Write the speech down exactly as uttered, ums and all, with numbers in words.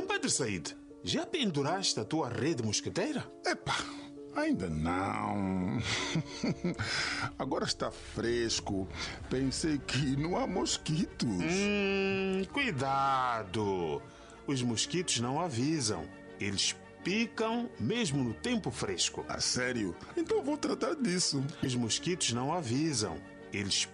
Compadre Said, já penduraste a tua rede mosquiteira? Epá, ainda não. Agora está fresco. Pensei que não há mosquitos. Hum, cuidado. Os mosquitos não avisam. Eles picam mesmo no tempo fresco. A sério? Então vou tratar disso. Os mosquitos não avisam. Eles